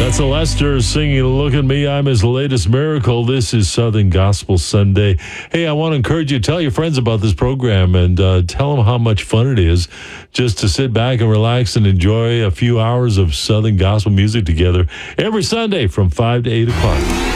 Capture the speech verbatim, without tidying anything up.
That's Lester singing Look at Me, I'm His Latest Miracle. This is Southern Gospel Sunday. Hey, I want to encourage you to tell your friends about this program and uh, tell them how much fun it is just to sit back and relax and enjoy a few hours of Southern Gospel music together every Sunday from five to eight o'clock.